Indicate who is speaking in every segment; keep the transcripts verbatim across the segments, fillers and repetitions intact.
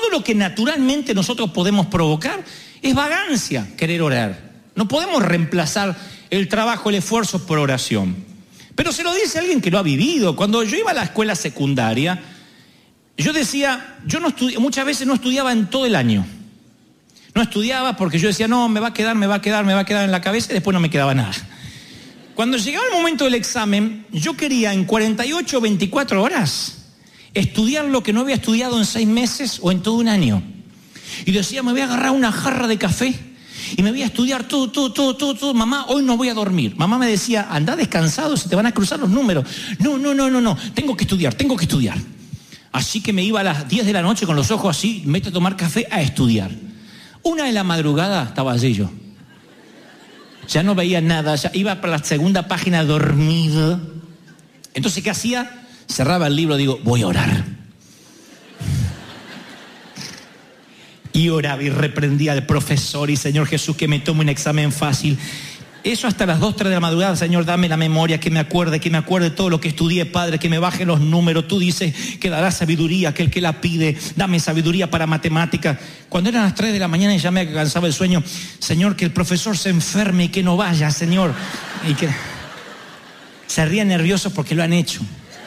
Speaker 1: todo lo que naturalmente nosotros podemos provocar es vagancia, querer orar. No podemos reemplazar el trabajo, el esfuerzo por oración. Pero se lo dice alguien que lo ha vivido. Cuando yo iba a la escuela secundaria, yo decía, yo no estudi- muchas veces no estudiaba en todo el año. No estudiaba porque yo decía, no, me va a quedar, me va a quedar, me va a quedar en la cabeza y después no me quedaba nada. Cuando llegaba el momento del examen, yo quería en cuarenta y ocho o veinticuatro horas estudiar lo que no había estudiado en seis meses o en todo un año. Y decía, me voy a agarrar una jarra de café y me voy a estudiar todo, todo, todo, todo, todo. Mamá, hoy no voy a dormir. Mamá me decía, anda descansado, se te van a cruzar los números. No, no, no, no, no, tengo que estudiar, tengo que estudiar. Así que me iba a las diez de la noche con los ojos así, me meto a tomar café a estudiar. Una de la madrugada estaba allí yo. Ya no veía nada, ya iba para la segunda página dormido. Entonces, ¿qué hacía? Cerraba el libro, digo, voy a orar. Y oraba y reprendía al profesor y Señor Jesús, que me tome un examen fácil. Eso hasta las dos, tres de la madrugada. Señor, dame la memoria, que me acuerde, que me acuerde todo lo que estudié, Padre, que me baje los números. Tú dices que darás sabiduría a aquel que la pide. Dame sabiduría para matemáticas. Cuando eran las tres de la mañana y ya me cansaba el sueño, Señor, que el profesor se enferme y que no vaya, Señor. Y que se rían nerviosos porque lo han hecho.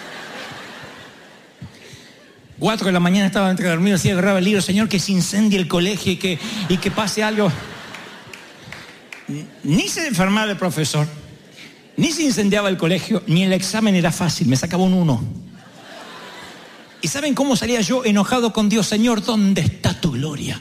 Speaker 1: Cuatro de la mañana estaba entre dormido, así agarraba el libro, Señor, que se incendie el colegio y que, y que pase algo. Ni se enfermaba el profesor, ni se incendiaba el colegio, ni el examen era fácil, me sacaba un uno. ¿Y saben cómo salía yo enojado con Dios? Señor, ¿dónde está tu gloria?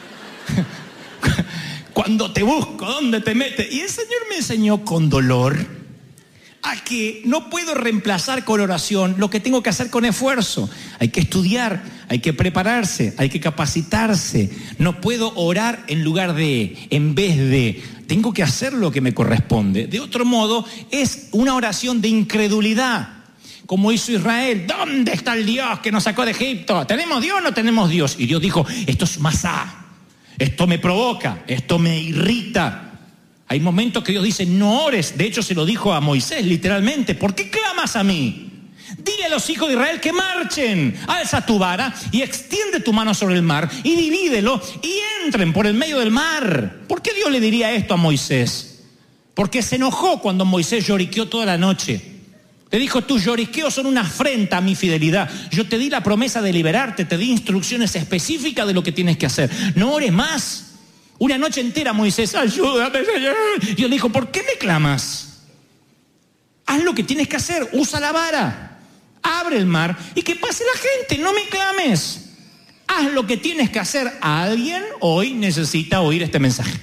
Speaker 1: Cuando te busco, ¿dónde te metes? Y el Señor me enseñó con dolor a que no puedo reemplazar con oración lo que tengo que hacer con esfuerzo. Hay que estudiar, hay que prepararse, hay que capacitarse. No puedo orar en lugar de, en vez de. Tengo que hacer lo que me corresponde. De otro modo, es una oración de incredulidad. Como hizo Israel, ¿dónde está el Dios que nos sacó de Egipto? ¿Tenemos Dios o no tenemos Dios? Y Dios dijo, esto es masá, esto me provoca, esto me irrita. Hay momentos que Dios dice, no ores. De hecho, se lo dijo a Moisés literalmente. ¿Por qué clamas a mí? Dile a los hijos de Israel que marchen. Alza tu vara y extiende tu mano sobre el mar y divídelo y entren por el medio del mar. ¿Por qué Dios le diría esto a Moisés? Porque se enojó cuando Moisés lloriqueó toda la noche. Le dijo, tus lloriqueos son una afrenta a mi fidelidad. Yo te di la promesa de liberarte, te di instrucciones específicas de lo que tienes que hacer. No ores más. Una noche entera Moisés, ayúdame, Señor. Y Dios le dijo, ¿por qué me clamas? Haz lo que tienes que hacer, usa la vara, abre el mar y que pase la gente, no me clames. Haz lo que tienes que hacer. Alguien hoy necesita oír este mensaje.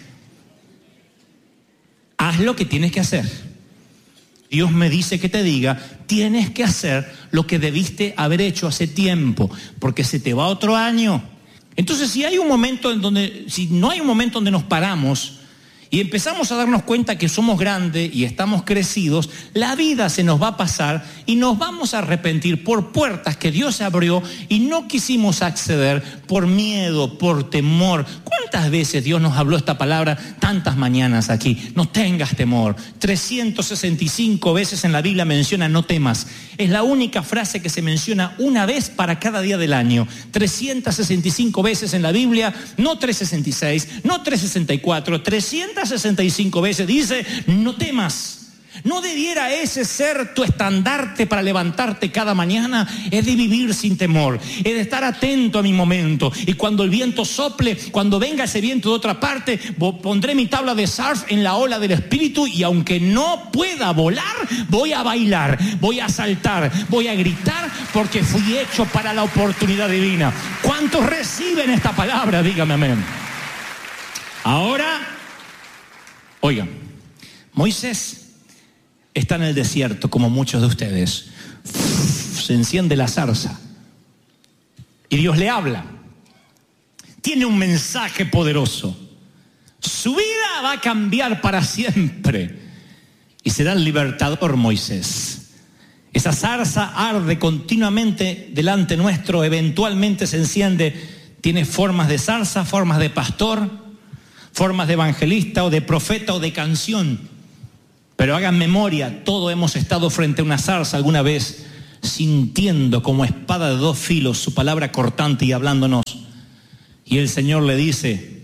Speaker 1: Haz lo que tienes que hacer. Dios me dice que te diga, tienes que hacer lo que debiste haber hecho hace tiempo, porque se te va otro año. Entonces, si hay un momento en donde, si no hay un momento donde nos paramos y empezamos a darnos cuenta que somos grandes y estamos crecidos, la vida se nos va a pasar y nos vamos a arrepentir por puertas que Dios abrió y no quisimos acceder por miedo, por temor. ¿Cuántas veces Dios nos habló esta palabra? Tantas mañanas aquí. No tengas temor. trescientas sesenta y cinco veces en la Biblia menciona no temas. Es la única frase que se menciona una vez para cada día del año. trescientas sesenta y cinco veces en la Biblia, no trescientas sesenta y seis, no trescientas sesenta y cuatro, trescientas sesenta y cinco veces dice no temas. ¿No debiera ese ser tu estandarte para levantarte cada mañana? Es de vivir sin temor, es de estar atento a mi momento. Y cuando el viento sople, cuando venga ese viento de otra parte, pondré mi tabla de surf en la ola del Espíritu y aunque no pueda volar, voy a bailar, voy a saltar, voy a gritar porque fui hecho para la oportunidad divina. ¿Cuántos reciben esta palabra? Dígame amén. Ahora, oigan, Moisés está en el desierto, como muchos de ustedes. Se enciende la zarza y Dios le habla. Tiene un mensaje poderoso. Su vida va a cambiar para siempre y será el libertador Moisés. Esa zarza arde continuamente delante nuestro, eventualmente se enciende. Tiene formas de zarza, formas de pastor, formas de evangelista o de profeta o de canción. Pero hagan memoria, todos hemos estado frente a una zarza alguna vez, sintiendo como espada de dos filos su palabra cortante y hablándonos. Y el Señor le dice,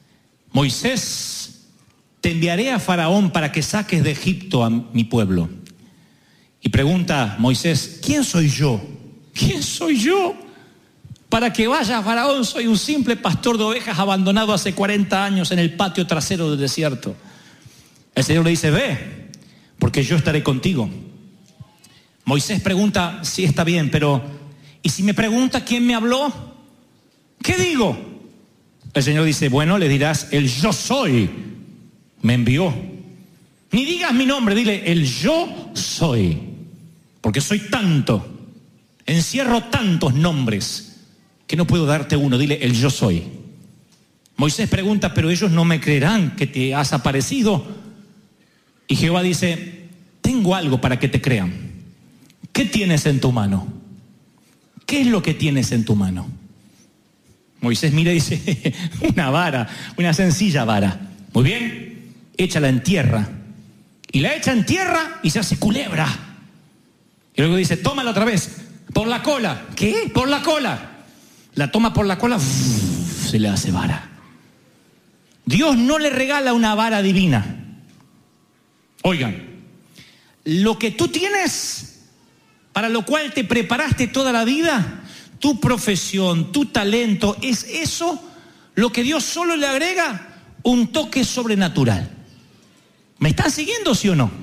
Speaker 1: Moisés, te enviaré a Faraón para que saques de Egipto a mi pueblo. Y pregunta Moisés, ¿quién soy yo? ¿Quién soy yo? Para que vaya a Faraón, soy un simple pastor de ovejas abandonado hace cuarenta años en el patio trasero del desierto. El Señor le dice, ve, porque yo estaré contigo. Moisés pregunta, sí, está bien, pero ¿y si me pregunta quién me habló? ¿Qué digo? El Señor dice, bueno, le dirás, el yo soy me envió. Ni digas mi nombre, dile, el yo soy. Porque soy tanto, encierro tantos nombres que no puedo darte uno, dile, el yo soy. Moisés pregunta, pero ellos no me creerán que te has aparecido. Y Jehová dice, tengo algo para que te crean. ¿Qué tienes en tu mano? ¿Qué es lo que tienes en tu mano? Moisés mira y dice, una vara, una sencilla vara. Muy bien, échala en tierra. Y la echa en tierra y se hace culebra. Y luego dice, tómala otra vez, por la cola. ¿Qué? Por la cola. La toma por la cola, ¡uf! Se le hace vara. Dios no le regala una vara divina. Oigan, lo que tú tienes, para lo cual te preparaste toda la vida, tu profesión, tu talento, es eso lo que Dios solo le agrega un toque sobrenatural. ¿Me están siguiendo, sí o no?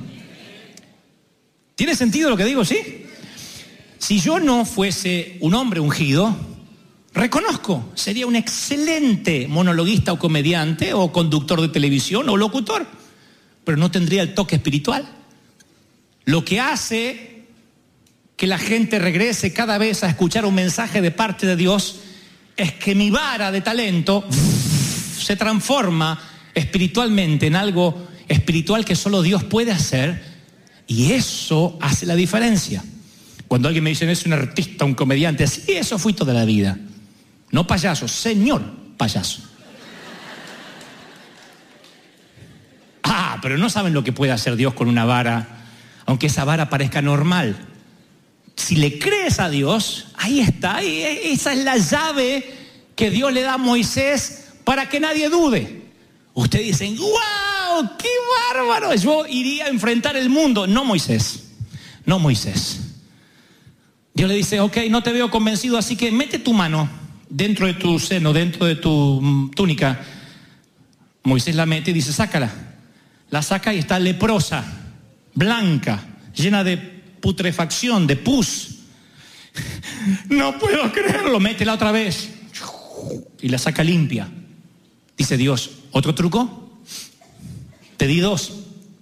Speaker 1: ¿Tiene sentido lo que digo, sí? Si yo no fuese un hombre ungido, reconozco, sería un excelente monologuista o comediante o conductor de televisión o locutor, pero no tendría el toque espiritual. Lo que hace que la gente regrese cada vez a escuchar un mensaje de parte de Dios es que mi vara de talento se transforma espiritualmente en algo espiritual que solo Dios puede hacer, y eso hace la diferencia. Cuando alguien me dice, es un artista, un comediante, sí, eso fui toda la vida. No payaso, señor payaso. Ah, pero no saben lo que puede hacer Dios con una vara, aunque esa vara parezca normal. Si le crees a Dios, ahí está, esa es la llave que Dios le da a Moisés para que nadie dude. Ustedes dicen, ¡wow! ¡Qué bárbaro! Yo iría a enfrentar el mundo. No, Moisés, no, Moisés. Dios le dice, ok, no te veo convencido, así que mete tu mano dentro de tu seno, dentro de tu túnica. Moisés la mete y dice, sácala. La saca y está leprosa, blanca, llena de putrefacción, de pus. No puedo creerlo. Métela otra vez y la saca limpia. Dice Dios, ¿otro truco? Te di dos.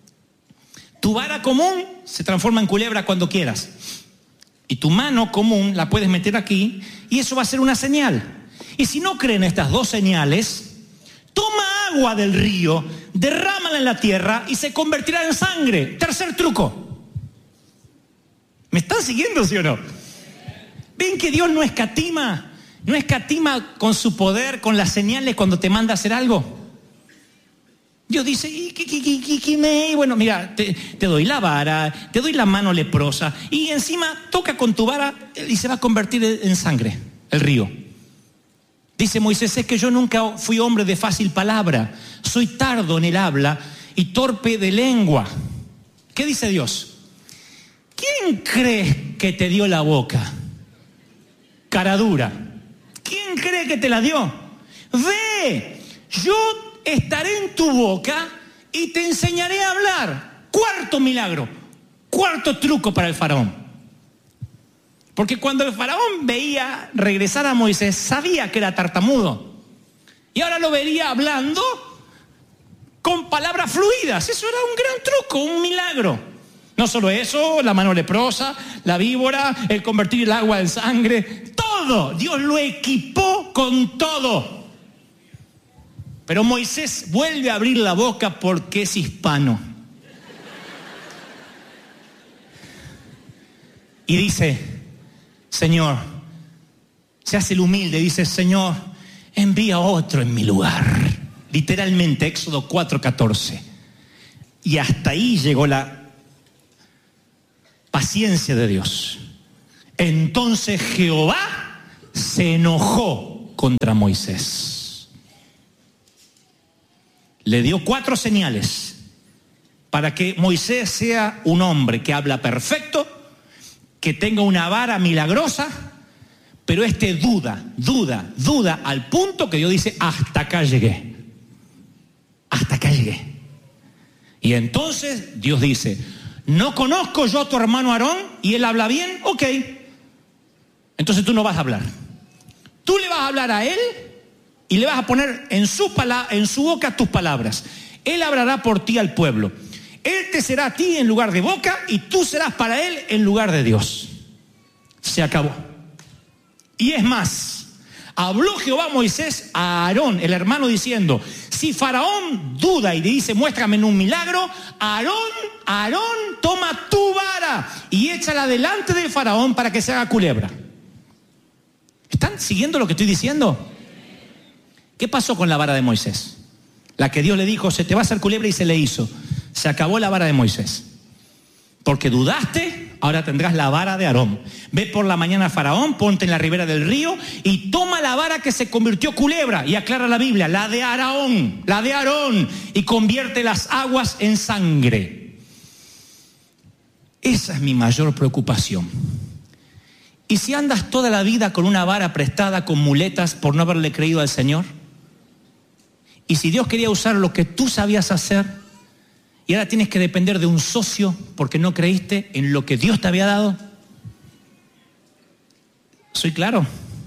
Speaker 1: Tu vara común se transforma en culebra cuando quieras, y tu mano común la puedes meter aquí, y eso va a ser una señal. Y si no creen estas dos señales, toma agua del río, derrámala en la tierra y se convertirá en sangre. Tercer truco. ¿Me están siguiendo, sí o no? ¿Ven que Dios no escatima? No escatima con su poder, con las señales cuando te manda a hacer algo. Dios dice, ¿y qué, qué, qué, qué me? Bueno, mira, te, te doy la vara, te doy la mano leprosa, y encima toca con tu vara y se va a convertir en sangre, el río. Dice Moisés, es que yo nunca fui hombre de fácil palabra, soy tardo en el habla y torpe de lengua. ¿Qué dice Dios? ¿Quién crees que te dio la boca? Cara dura. ¿Quién cree que te la dio? Ve, yo estaré en tu boca y te enseñaré a hablar. Cuarto milagro, cuarto truco para el faraón. Porque cuando el faraón veía regresar a Moisés, sabía que era tartamudo. Y ahora lo vería hablando con palabras fluidas. Eso era un gran truco, un milagro. No solo eso, la mano leprosa, la víbora, el convertir el agua en sangre, todo. Dios lo equipó con todo. Pero Moisés vuelve a abrir la boca porque es hispano. Y dice, Señor, se hace el humilde, dice, Señor, envía otro en mi lugar. Literalmente, Éxodo cuatro catorce. Y hasta ahí llegó la paciencia de Dios. Entonces Jehová se enojó contra Moisés. le dio cuatro señales para que Moisés sea un hombre que habla perfecto, que tenga una vara milagrosa, pero este duda, duda, duda, al punto que Dios dice, hasta acá llegué, hasta acá llegué. Y entonces Dios dice, no conozco yo a tu hermano Aarón, y él habla bien, ok, entonces tú no vas a hablar. Tú le vas a hablar a él y le vas a poner en su, pala- en su boca tus palabras. Él hablará por ti al pueblo. Él te será a ti en lugar de boca y tú serás para él en lugar de Dios. Se acabó. Y es más, habló Jehová a Moisés a Aarón, el hermano, diciendo, si Faraón duda y le dice, muéstrame en un milagro, Aarón, Aarón, toma tu vara y échala delante de Faraón para que se haga culebra. ¿Están siguiendo lo que estoy diciendo? ¿Qué pasó con la vara de Moisés? La que Dios le dijo, se te va a hacer culebra, y se le hizo. Se acabó la vara de Moisés. Porque dudaste, ahora tendrás la vara de Aarón. Ve por la mañana a Faraón, ponte en la ribera del río y toma la vara que se convirtió culebra. Y aclara la Biblia, la de Aarón, la de Aarón, y convierte las aguas en sangre. Esa es mi mayor preocupación. ¿Y si andas toda la vida con una vara prestada, con muletas, por no haberle creído al Señor? ¿Y si Dios quería usar lo que tú sabías hacer y ahora tienes que depender de un socio porque no creíste en lo que Dios te había dado? ¿Soy claro?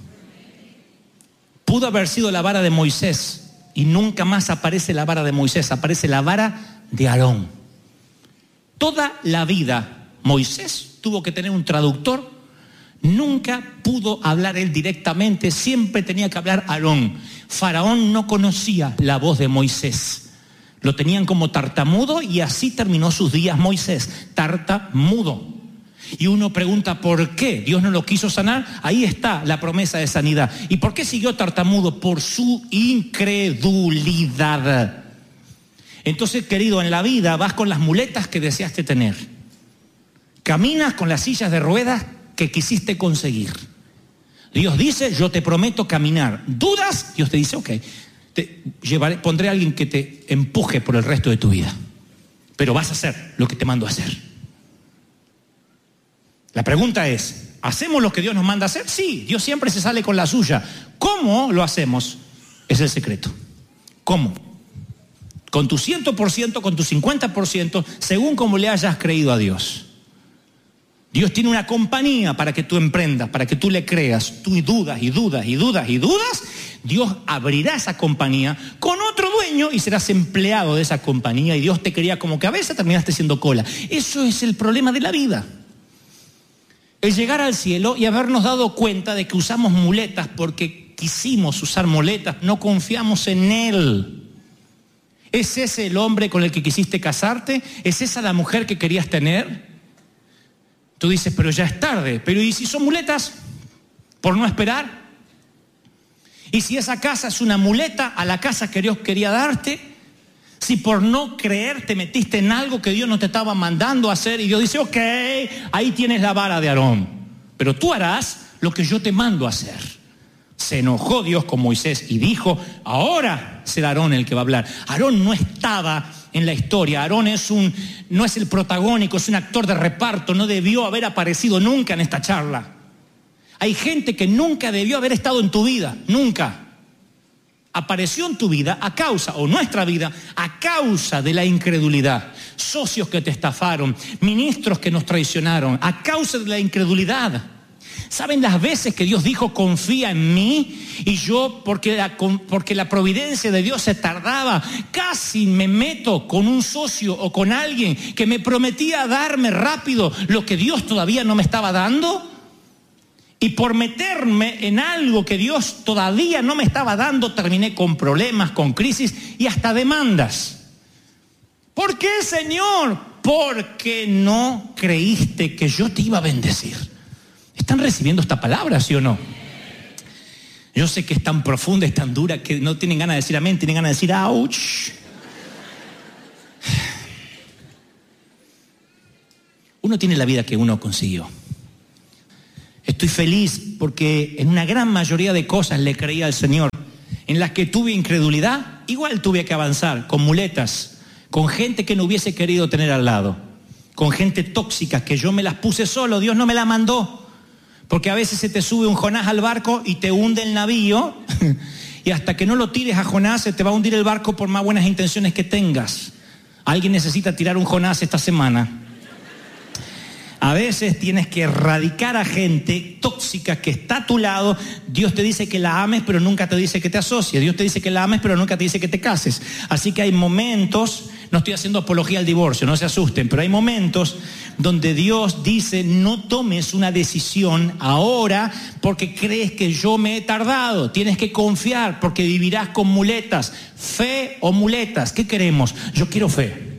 Speaker 1: Pudo haber sido la vara de Moisés y nunca más aparece la vara de Moisés, aparece la vara de Aarón. Toda la vida Moisés tuvo que tener un traductor. Nunca pudo hablar él directamente, siempre tenía que hablar Aarón. Faraón no conocía la voz de Moisés. Lo tenían como tartamudo y así terminó sus días Moisés, tartamudo. Y uno pregunta, ¿por qué Dios no lo quiso sanar? Ahí está la promesa de sanidad. ¿Y por qué siguió tartamudo? Por su incredulidad. Entonces, querido, en la vida vas con las muletas que deseaste tener. Caminas con las sillas de ruedas que quisiste conseguir. Dios dice, yo te prometo caminar. ¿Dudas? Dios te dice, ok, te llevaré, pondré a alguien que te empuje por el resto de tu vida. Pero vas a hacer lo que te mando a hacer. La pregunta es, ¿hacemos lo que Dios nos manda a hacer? Sí, Dios siempre se sale con la suya. ¿Cómo lo hacemos? Es el secreto. ¿Cómo? Con tu cien por ciento, con tu cincuenta por ciento, según como le hayas creído a Dios. Dios tiene una compañía para que tú emprendas, para que tú le creas. Tú dudas y dudas y dudas y dudas. Dios abrirá esa compañía con otro dueño y serás empleado de esa compañía. Y Dios te quería como cabeza, terminaste siendo cola. Eso es el problema de la vida. El llegar al cielo y habernos dado cuenta de que usamos muletas porque quisimos usar muletas, no confiamos en Él. ¿Es ese el hombre con el que quisiste casarte? ¿Es esa la mujer que querías tener? Tú dices, pero ya es tarde. Pero ¿y si son muletas? ¿Por no esperar? ¿Y si esa casa es una muleta a la casa que Dios quería darte? Si por no creer te metiste en algo que Dios no te estaba mandando a hacer y Dios dice, ok, ahí tienes la vara de Aarón, pero tú harás lo que yo te mando a hacer. Se enojó Dios con Moisés y dijo, ahora será Aarón el que va a hablar. Aarón no estaba en la historia. Aarón es un, no es el protagónico, es un actor de reparto, no debió haber aparecido nunca en esta charla. Hay gente que nunca debió haber estado en tu vida, nunca. Apareció en tu vida a causa, o nuestra vida, a causa de la incredulidad. Socios que te estafaron, ministros que nos traicionaron, a causa de la incredulidad. ¿Saben las veces que Dios dijo, confía en mí? Y yo, porque la, porque la providencia de Dios se tardaba, casi me meto con un socio o con alguien que me prometía darme rápido lo que Dios todavía no me estaba dando. Y por meterme en algo que Dios todavía no me estaba dando, terminé con problemas, con crisis y hasta demandas. ¿Por qué, Señor? Porque no creíste que yo te iba a bendecir. ¿Están recibiendo esta palabra, sí o no? Yo sé que es tan profunda, es tan dura que no tienen ganas de decir amén, tienen ganas de decir ouch. Uno tiene la vida que uno consiguió. Estoy feliz porque en una gran mayoría de cosas le creía al Señor. En las que tuve incredulidad, igual tuve que avanzar con muletas, con gente que no hubiese querido tener al lado, con gente tóxica que yo me las puse solo, Dios no me la mandó. Porque a veces se te sube un Jonás al barco y te hunde el navío y hasta que no lo tires a Jonás se te va a hundir el barco por más buenas intenciones que tengas. Alguien necesita tirar un Jonás esta semana. A veces tienes que erradicar a gente tóxica que está a tu lado. Dios te dice que la ames, pero nunca te dice que te asocies. Dios te dice que la ames, pero nunca te dice que te cases. Así que hay momentos, no estoy haciendo apología al divorcio, no se asusten, pero hay momentos donde Dios dice, no tomes una decisión ahora porque crees que yo me he tardado. Tienes que confiar porque vivirás con muletas. Fe o muletas, ¿qué queremos? Yo quiero fe.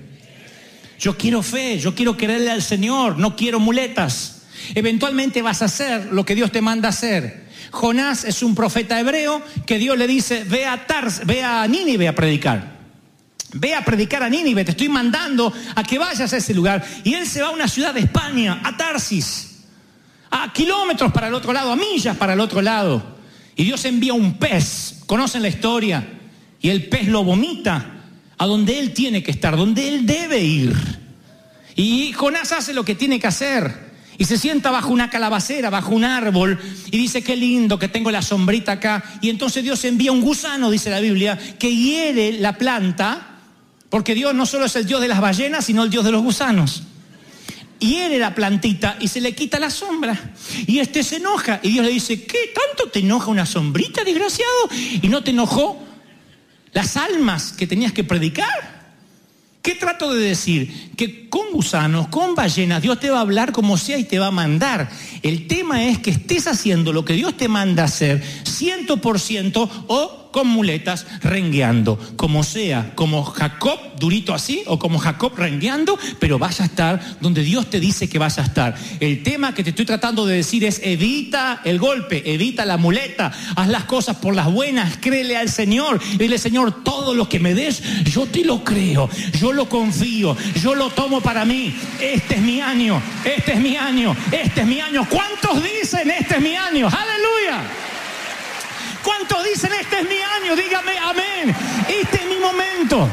Speaker 1: Yo quiero fe, yo quiero creerle al Señor, no quiero muletas. Eventualmente vas a hacer lo que Dios te manda hacer. Jonás es un profeta hebreo que Dios le dice, ve a Tars, ve a Nínive a predicar. Ve a predicar a Nínive, te estoy mandando a que vayas a ese lugar. Y él se va a una ciudad de España, a Tarsis, a kilómetros para el otro lado, a millas para el otro lado. Y Dios envía un pez, conocen la historia, y el pez lo vomita a donde él tiene que estar, donde él debe ir. Y Jonás hace lo que tiene que hacer y se sienta bajo una calabacera, bajo un árbol y dice, qué lindo que tengo la sombrita acá. Y entonces Dios envía un gusano, dice la Biblia, que hiere la planta, porque Dios no solo es el Dios de las ballenas, sino el Dios de los gusanos. Hiere la plantita y se le quita la sombra. Y este se enoja y Dios le dice, ¿qué tanto te enoja una sombrita, desgraciado? ¿Y no te enojó las almas que tenías que predicar? ¿Qué trato de decir? Que con gusanos, con ballenas, Dios te va a hablar como sea y te va a mandar. El tema es que estés haciendo lo que Dios te manda hacer, ciento por ciento, o con muletas, rengueando. Como sea, como Jacob, durito así, o como Jacob rengueando, pero vas a estar donde Dios te dice que vas a estar. El tema que te estoy tratando de decir es, evita el golpe, evita la muleta, haz las cosas por las buenas, créele al Señor. Dile, Señor, todo lo que me des, yo te lo creo, yo lo confío, yo lo tomo para mí. Este es mi año, este es mi año, este es mi año. ¿Cuántos dicen este es mi año? ¡Aleluya! ¿Cuántos dicen este es mi año? Dígame amén. Este es mi momento.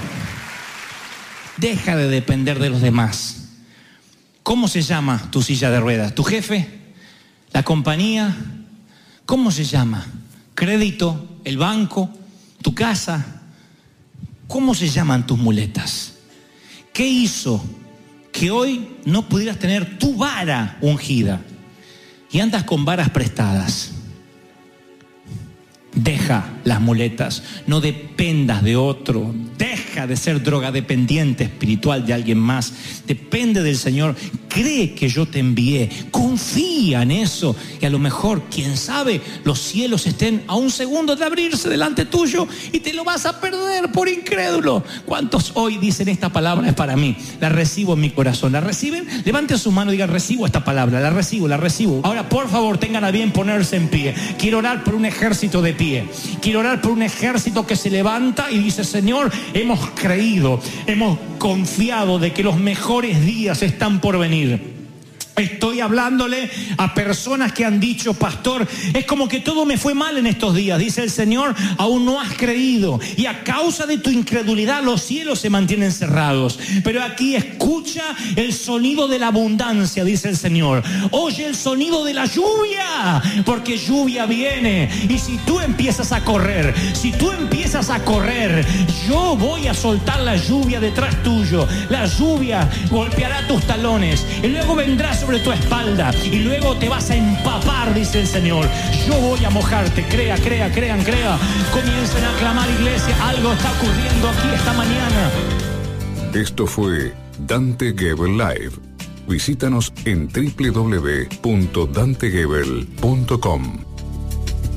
Speaker 1: Deja de depender de los demás. ¿Cómo se llama tu silla de ruedas? ¿Tu jefe? ¿La compañía? ¿Cómo se llama? ¿Crédito? ¿El banco? ¿Tu casa? ¿Cómo se llaman tus muletas? ¿Qué hizo que hoy no pudieras tener tu vara ungida y andas con varas prestadas? Deja las muletas, no dependas de otro, deja de ser drogadependiente espiritual de alguien más, depende del Señor, cree que yo te envié, confía en eso y a lo mejor, quién sabe, los cielos estén a un segundo de abrirse delante tuyo y te lo vas a perder por incrédulo. ¿Cuántos hoy dicen esta palabra es para mí? La recibo en mi corazón, ¿la reciben? Levanten su mano y digan, recibo esta palabra, la recibo, la recibo. Ahora por favor tengan a bien ponerse en pie. Quiero orar por un ejército de pie. Quiero orar por un ejército que se levanta y dice, Señor, hemos creído, hemos confiado de que los mejores días están por venir. Estoy hablándole a personas que han dicho, pastor, es como que todo me fue mal en estos días. Dice el Señor, aún no has creído y a causa de tu incredulidad los cielos se mantienen cerrados. Pero aquí escucha el sonido de la abundancia, dice el Señor. Oye el sonido de la lluvia, porque lluvia viene. Y si tú empiezas a correr, si tú empiezas a correr, yo voy a soltar la lluvia detrás tuyo. La lluvia golpeará tus talones y luego vendrá sobre tu espalda y luego te vas a empapar, dice el Señor. Yo voy a mojarte. Crea, crea, crean, crea. Comiencen a clamar, iglesia. Algo está ocurriendo aquí esta mañana.
Speaker 2: Esto fue Dante Gebel Live. Visítanos en doble u doble u doble u punto dante gebel punto com.